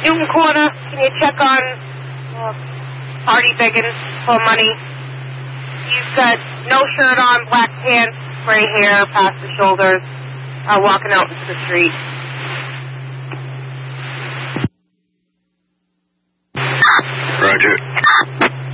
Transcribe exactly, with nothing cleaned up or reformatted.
Newton Corner, can you check on uh, Artie Biggins for money? He's got no shirt on, black pants, gray hair past the shoulders, uh, walking out into the street.